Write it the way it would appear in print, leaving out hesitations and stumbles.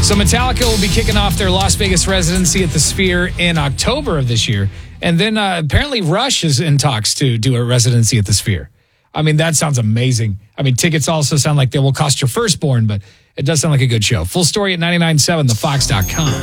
So Metallica will be kicking off their Las Vegas residency at the Sphere in October of this year. And then apparently Rush is in talks to do a residency at the Sphere. I mean, that sounds amazing. I mean, tickets also sound like they will cost your firstborn, but it does sound like a good show. Full story at 99.7thefox.com.